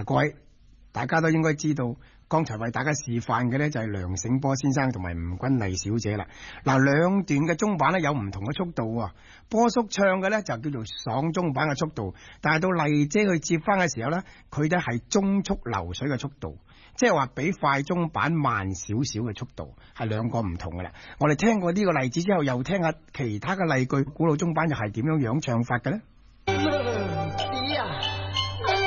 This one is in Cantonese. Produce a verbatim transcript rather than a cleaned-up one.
嗱，各位大家都應該知道，剛才為大家示範嘅呢就係梁醒波先生同埋吳君麗小姐啦。嗱，兩段嘅中板呢有唔同嘅速度啊。波叔唱嘅呢就叫做爽中板嘅速度，但係到麗姐去接翻嘅時候呢，佢呢係中速流水嘅速度，即係話比快中板慢少少嘅速度，係兩個唔同嘅啦。我哋聽過呢個例子之後，又聽下其他嘅例句，古老中板又係點樣樣唱法嘅呢？